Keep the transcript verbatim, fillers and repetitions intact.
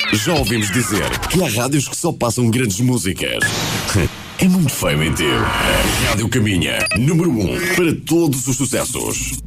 Já ouvimos dizer que há rádios que só passam grandes músicas. É muito feio mentir. A Rádio Caminha, número um para todos os sucessos.